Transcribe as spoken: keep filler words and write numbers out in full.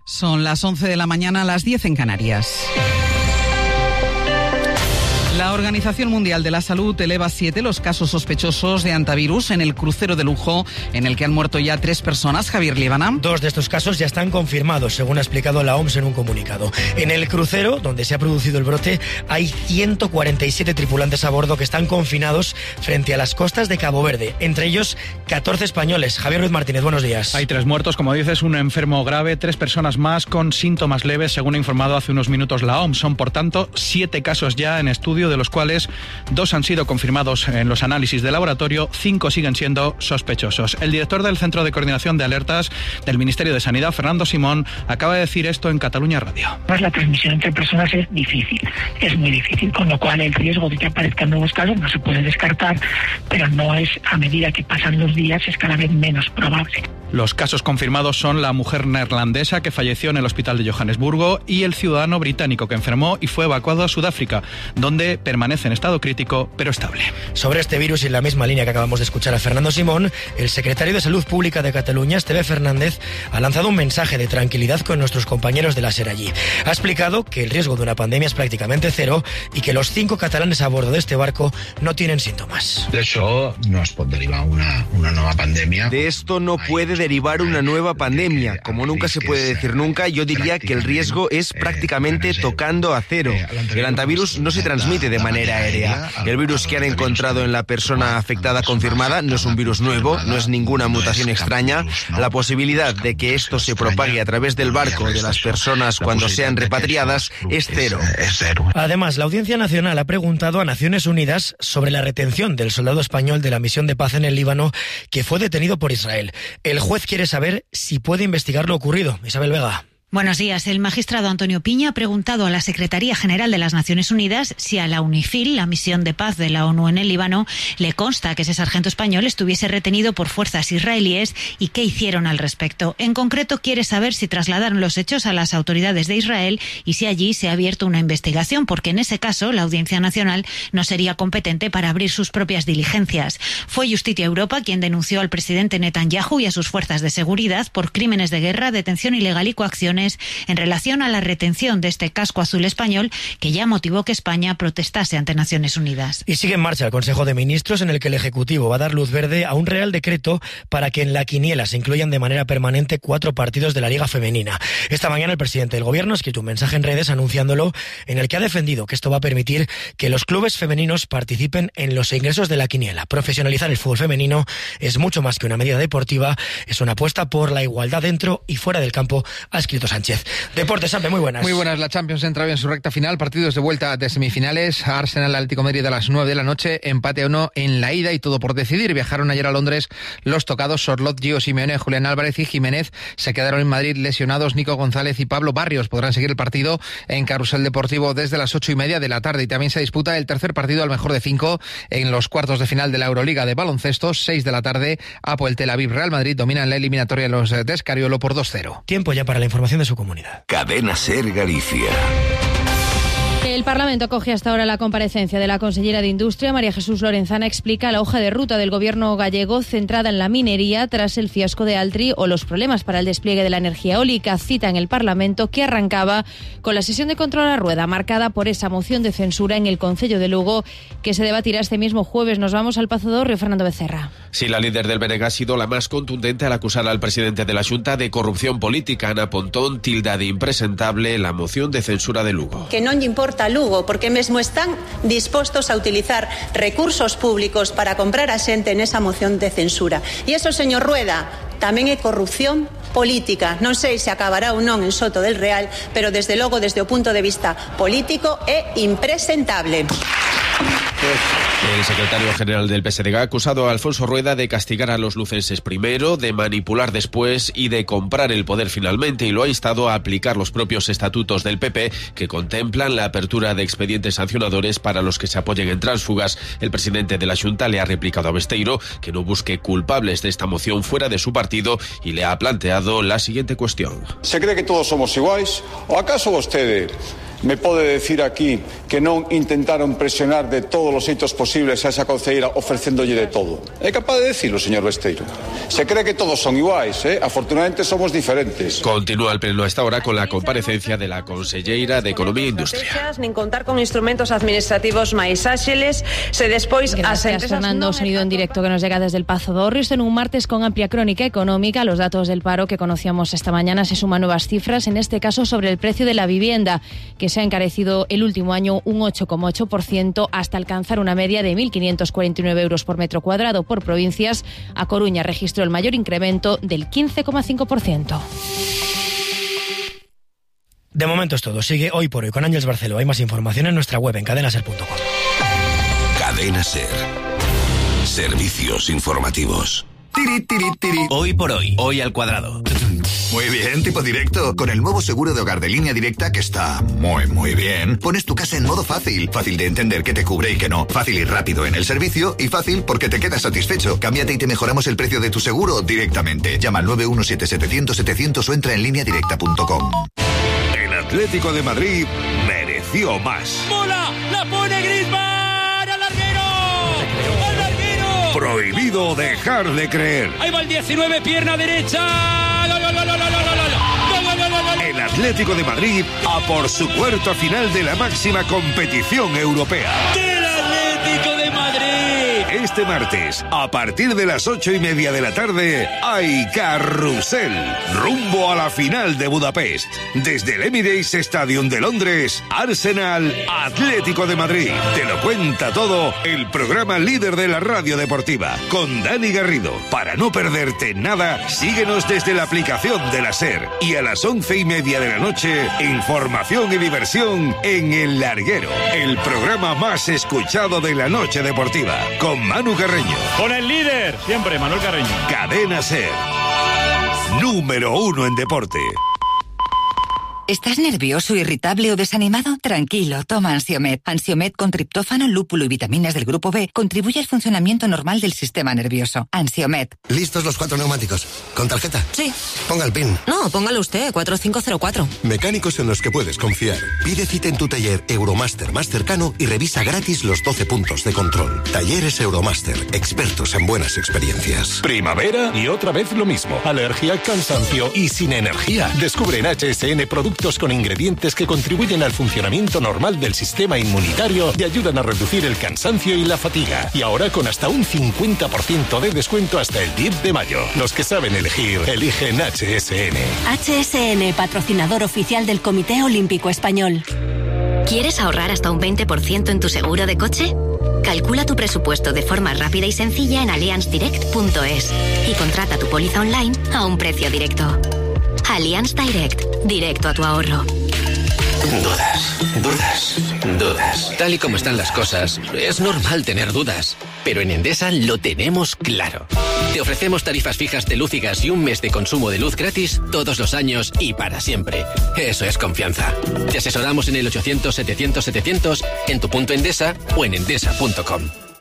Son las once de la mañana, las diez en Canarias. La Organización Mundial de la Salud eleva a siete los casos sospechosos de antivirus en el crucero de lujo, en el que han muerto ya tres personas. Javier Líbana. Dos de estos casos ya están confirmados, según ha explicado la O M S en un comunicado. En el crucero, donde se ha producido el brote, hay ciento cuarenta y siete tripulantes a bordo que están confinados frente a las costas de Cabo Verde, entre ellos catorce españoles. Javier Ruiz Martínez, buenos días. Hay tres muertos, como dices, un enfermo grave, tres personas más con síntomas leves, según ha informado hace unos minutos la O M S. Son, por tanto, siete casos ya en estudio, de los cuales dos han sido confirmados en los análisis de laboratorio, cinco siguen siendo sospechosos. El director del Centro de Coordinación de Alertas del Ministerio de Sanidad, Fernando Simón, acaba de decir esto en Cataluña Radio. La transmisión entre personas es difícil, es muy difícil, con lo cual el riesgo de que aparezcan nuevos casos no se puede descartar, pero no es, a medida que pasan los días, es cada vez menos probable. Los casos confirmados son la mujer neerlandesa que falleció en el hospital de Johannesburgo y el ciudadano británico que enfermó y fue evacuado a Sudáfrica, donde permanece en estado crítico pero estable. Sobre este virus y en la misma línea que acabamos de escuchar a Fernando Simón, el secretario de Salud Pública de Cataluña, Esteve Fernández, ha lanzado un mensaje de tranquilidad con nuestros compañeros de la SER allí. Ha explicado que el riesgo de una pandemia es prácticamente cero y que los cinco catalanes a bordo de este barco no tienen síntomas. De eso no es pot derivar una, una nueva pandemia. De esto no puede derivar una nueva pandemia. Como nunca se puede decir nunca, yo diría que el riesgo es prácticamente tocando a cero. El antivirus no se transmite de manera aérea. El virus que han encontrado en la persona afectada confirmada no es un virus nuevo, no es ninguna mutación extraña. La posibilidad de que esto se propague a través del barco de las personas cuando sean repatriadas es cero. Además, la Audiencia Nacional ha preguntado a Naciones Unidas sobre la retención del soldado español de la misión de paz en el Líbano que fue detenido por Israel. El juez quiere saber si puede investigar lo ocurrido. Isabel Vega. Buenos días. El magistrado Antonio Piña ha preguntado a la Secretaría General de las Naciones Unidas si a la UNIFIL, la misión de paz de la ONU en el Líbano, le consta que ese sargento español estuviese retenido por fuerzas israelíes y qué hicieron al respecto. En concreto, quiere saber si trasladaron los hechos a las autoridades de Israel y si allí se ha abierto una investigación, porque en ese caso la Audiencia Nacional no sería competente para abrir sus propias diligencias. Fue Justicia Europa quien denunció al presidente Netanyahu y a sus fuerzas de seguridad por crímenes de guerra, detención ilegal y coacciones en relación a la retención de este casco azul español que ya motivó que España protestase ante Naciones Unidas. Y sigue en marcha el Consejo de Ministros, en el que el Ejecutivo va a dar luz verde a un Real Decreto para que en la quiniela se incluyan de manera permanente cuatro partidos de la Liga Femenina. Esta mañana el presidente del Gobierno ha escrito un mensaje en redes anunciándolo, en el que ha defendido que esto va a permitir que los clubes femeninos participen en los ingresos de la quiniela. Profesionalizar el fútbol femenino es mucho más que una medida deportiva, es una apuesta por la igualdad dentro y fuera del campo, ha escrito Sánchez. Deportes, Sampe, muy buenas. Muy buenas. La Champions entra en su recta final. Partidos de vuelta de semifinales. Arsenal, Atlético de Madrid a las nueve de la noche. Empate a uno en la ida y todo por decidir. Viajaron ayer a Londres los tocados Sorloth, Gio Simeone, Julián Álvarez y Jiménez. Se quedaron en Madrid lesionados Nico González y Pablo Barrios. Podrán seguir el partido en Carrusel Deportivo desde las ocho y media de la tarde. Y también se disputa el tercer partido al mejor de cinco en los cuartos de final de la Euroliga de baloncesto. seis de la tarde. Apoel Tel Aviv, Real Madrid dominan la eliminatoria los de Escariolo por dos cero. Tiempo ya para la información de su comunidad. Cadena SER Galicia. El Parlamento acoge hasta ahora la comparecencia de la consellera de Industria, María Jesús Lorenzana. Explica la hoja de ruta del gobierno gallego centrada en la minería tras el fiasco de Altri o los problemas para el despliegue de la energía eólica. Cita en el Parlamento que arrancaba con la sesión de control a rueda marcada por esa moción de censura en el Concello de Lugo que se debatirá este mismo jueves. Nos vamos al Pazo do Río, Fernando Becerra. Sí, la líder del B N G ha sido la más contundente al acusar al presidente de la Xunta de corrupción política. Ana Pontón tilda de impresentable la moción de censura de Lugo. Que non lle importa Lugo, porque mesmo están dispostos a utilizar recursos públicos para comprar a xente nesa moción de censura. E iso, señor Rueda, tamén é corrupción política. Non sei se acabará ou non en Soto del Real, pero desde logo, desde o punto de vista político, é impresentable. El secretario general del P S D G ha acusado a Alfonso Rueda de castigar a los lucenses primero, de manipular después y de comprar el poder finalmente, y lo ha instado a aplicar los propios estatutos del P P que contemplan la apertura de expedientes sancionadores para los que se apoyen en tránsfugas. El presidente de la Xunta le ha replicado a Besteiro que no busque culpables de esta moción fuera de su partido y le ha planteado la siguiente cuestión. ¿Se cree que todos somos iguales? ¿O acaso vostede me pode decir aquí que non intentaron presionar de todos os xeitos posibles a esa concelleira ofrecéndolle de todo? É capaz de decirlo, señor Besteiro? Se cree que todos son iguais, ¿eh? Afortunadamente somos diferentes. Continúa el pleno a esta hora con la comparecencia de la conselleira de Economía e Industria. Nin contar con instrumentos administrativos máis áxiles, se despois as empresas... Gracias, Fernando. Sonido en directo que nos llega desde el Pazo de Orrioz en un martes con amplia crónica económica. Los datos del paro que conocíamos esta mañana se suman nuevas cifras, en este caso sobre el precio de la vivienda, que se ha encarecido el último año un ocho coma ocho por ciento hasta alcanzar una media de mil quinientos cuarenta y nueve euros por metro cuadrado. Por provincias, A Coruña registró el mayor incremento del quince coma cinco por ciento. De momento es todo. Sigue Hoy por Hoy con Ángeles Barceló. Hay más información en nuestra web en cadena ser punto com. Cadena Ser. Servicios informativos. Tiri, tiri, tiri. Hoy por hoy, hoy al cuadrado. Muy bien, tipo directo. Con el nuevo seguro de hogar de Línea Directa, que está muy, muy bien, pones tu casa en modo fácil. Fácil de entender qué te cubre y qué no. Fácil y rápido en el servicio y fácil porque te quedas satisfecho. Cámbiate y te mejoramos el precio de tu seguro directamente. Llama al nueve uno siete setecientos setecientos o entra en línea directa punto com. El Atlético de Madrid mereció más. ¡Mola! ¡La pone Griezmann! ¡Al larguero! ¡Al larguero! Prohibido dejar de creer. Ahí va el diecinueve, pierna derecha. ¡Gol, gol, gol, gol, gol, gol, gol! El Atlético de Madrid a por su cuarta final de la máxima competición europea. ¡Del Atlético de Madrid! Este martes, a partir de las ocho y media de la tarde, hay carrusel, rumbo a la final de Budapest. Desde el Emirates Stadium de Londres, Arsenal, Atlético de Madrid. Te lo cuenta todo el programa líder de la radio deportiva, con Dani Garrido. Para no perderte nada, síguenos desde la aplicación de la SER. Y a las once y media de la noche, información y diversión en El Larguero, el programa más escuchado de la noche deportiva, con Manu Carreño. Con el líder, siempre, Manuel Carreño. Cadena SER. Número uno en deporte. ¿Estás nervioso, irritable o desanimado? Tranquilo, toma Ansiomed. Ansiomed con triptófano, lúpulo y vitaminas del grupo B contribuye al funcionamiento normal del sistema nervioso. Ansiomed. ¿Listos los cuatro neumáticos? ¿Con tarjeta? Sí. Ponga el PIN. No, póngalo usted, cuatro cinco cero cuatro. Mecánicos en los que puedes confiar. Pide cita en tu taller Euromaster más cercano y revisa gratis los doce puntos de control. Talleres Euromaster, expertos en buenas experiencias. Primavera y otra vez lo mismo. Alergia, cansancio y sin energía. Descubre en H S N productos con ingredientes que contribuyen al funcionamiento normal del sistema inmunitario y ayudan a reducir el cansancio y la fatiga. Y ahora con hasta un cincuenta por ciento de descuento hasta el diez de mayo. Los que saben elegir, eligen H S N. H S N, patrocinador oficial del Comité Olímpico Español. ¿Quieres ahorrar hasta un veinte por ciento en tu seguro de coche? Calcula tu presupuesto de forma rápida y sencilla en allianz direct punto es y contrata tu póliza online a un precio directo. Allianz Direct, directo a tu ahorro. Dudas, dudas, dudas. Tal y como están las cosas, es normal tener dudas. Pero en Endesa lo tenemos claro. Te ofrecemos tarifas fijas de luz y gas y un mes de consumo de luz gratis todos los años y para siempre. Eso es confianza. Te asesoramos en el ochocientos setecientos setecientos, en tu punto Endesa o en endesa punto com.